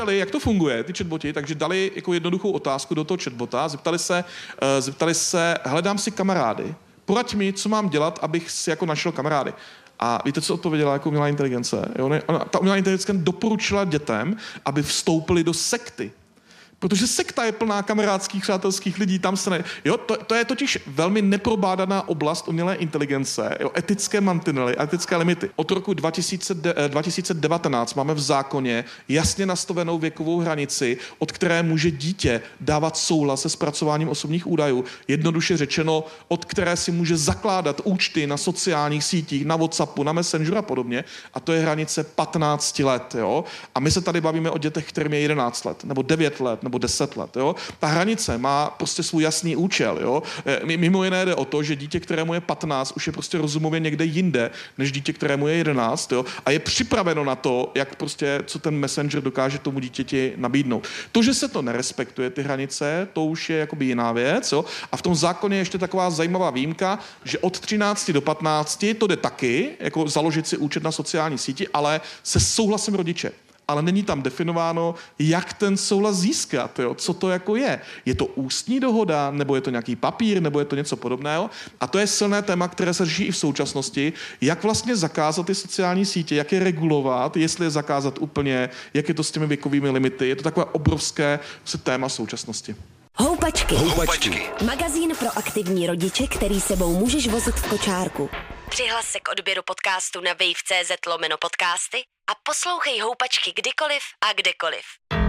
jak to funguje, ty chatboti, takže dali jako jednoduchou otázku do toho chatbota, zeptali se, hledám si kamarády, poraď mi, co mám dělat, abych si jako našel kamarády. A víte, co odpověděla jako umělá inteligence? Ta umělá inteligence doporučila dětem, aby vstoupili do sekty. Protože sekta je plná kamarádských, přátelských lidí, tam se ne... Jo, to je totiž velmi neprobádaná oblast umělé inteligence, jo, etické mantinely, etické limity. Od roku 2019 máme v zákoně jasně nastavenou věkovou hranici, od které může dítě dávat souhlas se zpracováním osobních údajů. Jednoduše řečeno, od které si může zakládat účty na sociálních sítích, na WhatsAppu, na Messengeru a podobně. A to je hranice 15 let. Jo? A my se tady bavíme o dětech, kterým je 11 let, nebo 9 let, nebo 10 let. Jo? Ta hranice má prostě svůj jasný účel. Jo? Mimo jiné jde o to, že dítě, kterému je 15, už je prostě rozumově někde jinde, než dítě, kterému je 11. Jo? A je připraveno na to, jak prostě, co ten Messenger dokáže tomu dítěti nabídnout. To, že se to nerespektuje, ty hranice, to už je jakoby jiná věc. Jo? A v tom zákoně je ještě taková zajímavá výjimka, že od 13 do 15 to jde taky, jako založit si účet na sociální síti, ale se souhlasem rodiče. Ale není tam definováno, jak ten souhlas získat, jo? Co to jako je. Je to ústní dohoda, nebo je to nějaký papír, nebo je to něco podobného. A to je silné téma, které se řeší i v současnosti, jak vlastně zakázat ty sociální sítě, jak je regulovat, jestli je zakázat úplně, jak je to s těmi věkovými limity. Je to takové obrovské téma současnosti. Houpačky. Magazín pro aktivní rodiče, který sebou můžeš vozit v kočárku. Přihlas se k odběru podcastu na wave.cz/podcasty a poslouchej Houpačky kdykoliv a kdekoliv.